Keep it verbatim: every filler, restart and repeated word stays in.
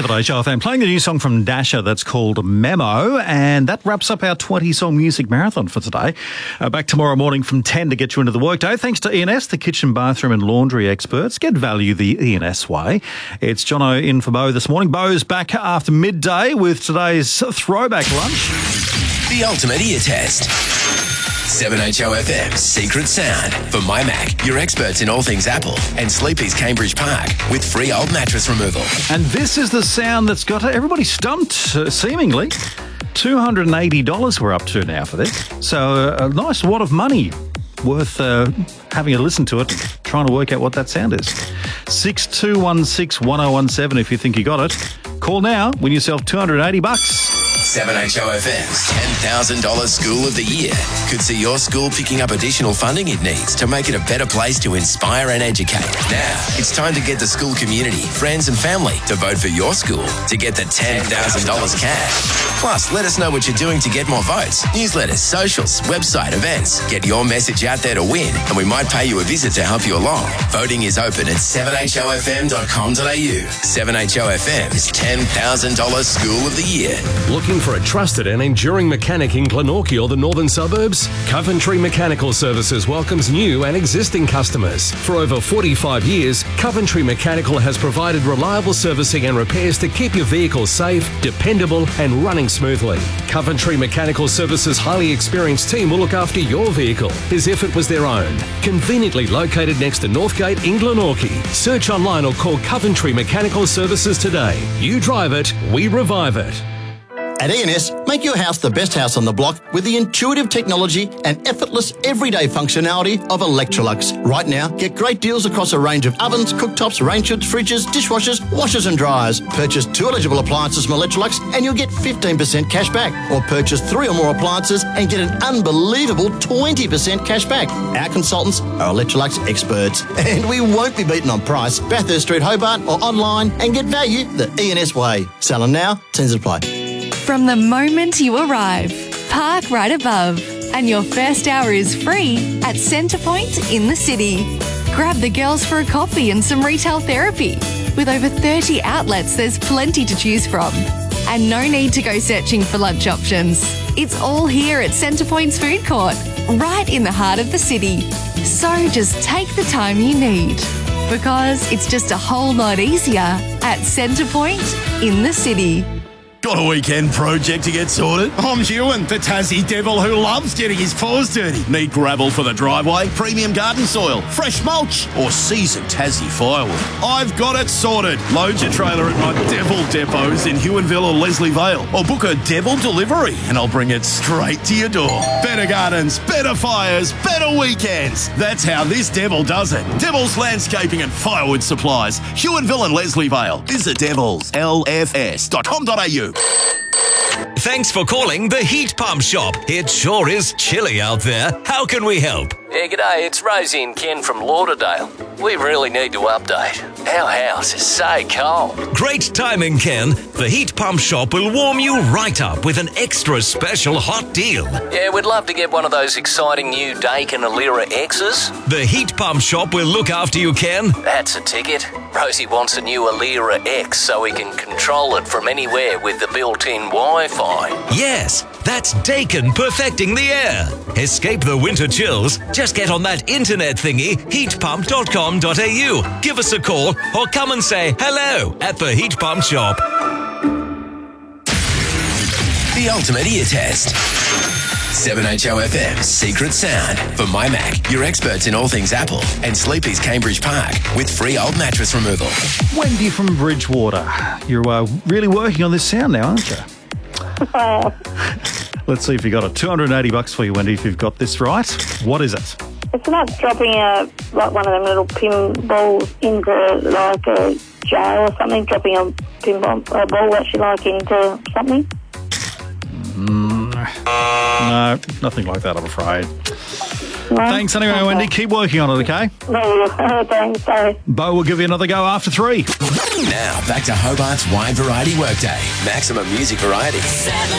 today's show. I'm playing the new song from Dasher that's called Memo, and that wraps up our twenty-song music marathon for today. Uh, back tomorrow morning from ten to get you into the workday. Thanks to E and S, the kitchen, bathroom and laundry experts. Get value the E and S way. It's Jono in for Bo this morning. Bo's back after midday with today's throwback lunch. The ultimate ear test. seven H O F M's Secret Sound for My Mac, your experts in all things Apple, and Sleepy's Cambridge Park with free old mattress removal. And this is the sound that's got everybody stumped, uh, seemingly. two hundred eighty dollars we're up to now for this. So uh, a nice wad of money worth uh, having a listen to it, trying to work out what that sound is. six two one six, one oh one seven if you think you got it. Call now, win yourself two hundred eighty bucks. seven H O F M's ten thousand dollars School of the Year could see your school picking up additional funding it needs to make it a better place to inspire and educate. Now, it's time to get the school community, friends and family to vote for your school to get the ten thousand dollars cash. Plus, let us know what you're doing to get more votes. Newsletters, socials, website, events. Get your message out there to win, and we might pay you a visit to help you along. Voting is open at seven H O F M dot com dot a u. seven H O F M's ten thousand dollars School of the Year. Looking for a trusted and enduring mechanic in Glenorchy or the northern suburbs? Coventry Mechanical Services welcomes new and existing customers. For over forty-five years, Coventry Mechanical has provided reliable servicing and repairs to keep your vehicle safe, dependable and running smoothly. Coventry Mechanical Services' highly experienced team will look after your vehicle as if it was their own. Conveniently located next to Northgate in Glenorchy. Search online or call Coventry Mechanical Services today. You drive it, we revive it. At E and S, make your house the best house on the block with the intuitive technology and effortless everyday functionality of Electrolux. Right now, get great deals across a range of ovens, cooktops, range hoods, fridges, dishwashers, washers and dryers. Purchase two eligible appliances from Electrolux and you'll get fifteen percent cash back. Or purchase three or more appliances and get an unbelievable twenty percent cash back. Our consultants are Electrolux experts. And we won't be beaten on price. Bathurst Street, Hobart or online and get value the E and S way. Selling now, tends to apply. From the moment you arrive, park right above, and your first hour is free at Centrepoint in the city. Grab the girls for a coffee and some retail therapy. With over thirty outlets, there's plenty to choose from. And no need to go searching for lunch options. It's all here at Centrepoint's food court, right in the heart of the city. So just take the time you need, because it's just a whole lot easier at Centrepoint in the city. Got a weekend project to get sorted? I'm Ewan, the Tassie devil who loves getting his paws dirty. Need gravel for the driveway, premium garden soil, fresh mulch, or seasoned Tassie firewood? I've got it sorted. Load your trailer at my Devil depots in Huonville or Leslie Vale, or book a Devil delivery and I'll bring it straight to your door. Better gardens, better fires, better weekends. That's how this Devil does it. Devil's Landscaping and Firewood Supplies, Huonville and Leslie Vale. Visit devils l f s dot com dot a u. Thanks for calling the Heat Pump Shop. It sure is chilly out there. How can we help? Yeah, g'day, it's Rosie and Ken from Lauderdale. We really need to update. Our house is so cold. Great timing, Ken. The Heat Pump Shop will warm you right up with an extra special hot deal. Yeah, we'd love to get one of those exciting new Daikin Alira X's. The Heat Pump Shop will look after you, Ken. That's a ticket. Rosie wants a new Alira X so we can control it from anywhere with the built-in Wi-Fi. Yes, that's Daikin perfecting the air. Escape the winter chills. Just get on that internet thingy, heat pump dot com dot a u. Give us a call or come and say hello at the Heat Pump Shop. The ultimate ear test. seven H O F M's Secret Sound for My Mac, your experts in all things Apple, and Sleepy's Cambridge Park with free old mattress removal. Wendy from Bridgewater. You're uh, really working on this sound now, aren't you? Let's see if you got it. two hundred eighty bucks for you, Wendy, if you've got this right. What is it? It's about dropping a like one of them little pinballs into like a jar or something. Dropping a pinball a ball actually like into something. Mm, no, nothing like that, I'm afraid. No? Thanks anyway, okay. Wendy. Keep working on it, okay? No, thanks. Sorry. Bo will give you another go after three. Now back to Hobart's wide variety workday. Maximum music variety.